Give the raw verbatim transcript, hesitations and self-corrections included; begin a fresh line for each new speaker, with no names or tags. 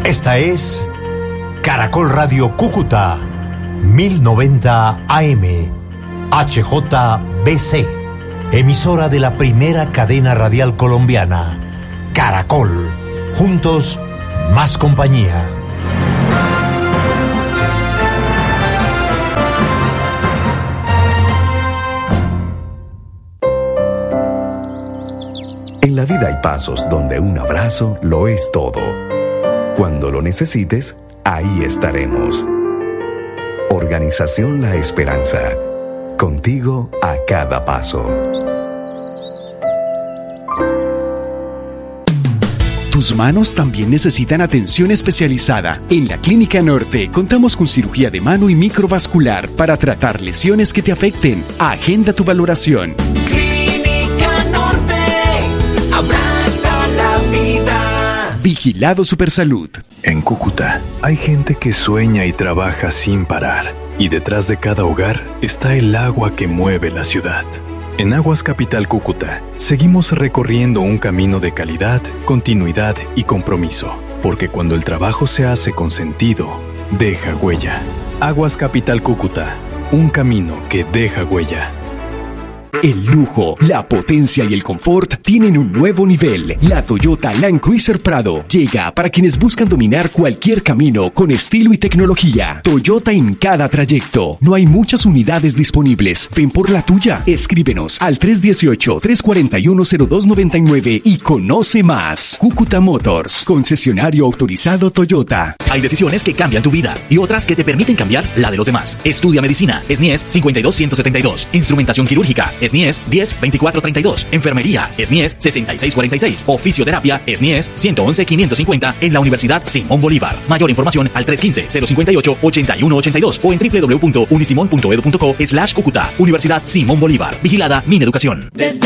Esta es Caracol Radio Cúcuta, mil noventa A M, H J B C, emisora de la primera cadena radial colombiana, Caracol. Juntos, más compañía.
En la vida hay pasos donde un abrazo lo es todo. Cuando lo necesites, ahí estaremos. Organización La Esperanza. Contigo a cada paso.
Tus manos también necesitan atención especializada. En la Clínica Norte contamos con cirugía de mano y microvascular para tratar lesiones que te afecten. Agenda tu valoración.
Clínica Norte, abraza la vida.
Vigilado Supersalud.
En Cúcuta hay gente que sueña y trabaja sin parar. Y detrás de cada hogar está el agua que mueve la ciudad. En Aguas Capital Cúcuta, seguimos recorriendo un camino de calidad, continuidad y compromiso. Porque cuando el trabajo se hace con sentido, deja huella. Aguas Capital Cúcuta, un camino que deja huella.
El lujo, la potencia y el confort tienen un nuevo nivel. La Toyota Land Cruiser Prado llega para quienes buscan dominar cualquier camino con estilo y tecnología. Toyota en cada trayecto. No hay muchas unidades disponibles. Ven por la tuya. Escríbenos al tres uno ocho, tres cuatro uno, cero dos nueve nueve y conoce más. Cúcuta Motors, concesionario autorizado Toyota.
Hay decisiones que cambian tu vida y otras que te permiten cambiar la de los demás. Estudia medicina, S N I E S cinco dos uno siete dos. Instrumentación quirúrgica, S N I E S diez veinticuatro treinta y dos. Enfermería, S N I E S sesenta y seis cuarenta y seis. O fisioterapia, S N I E S ciento once quinientos cincuenta en la Universidad Simón Bolívar. Mayor información al tres uno cinco, cero cinco ocho, ocho uno ocho dos o en doble u doble u doble u punto unisimon punto edu punto co slash Cúcuta. Universidad Simón Bolívar. Vigilada Mineducación.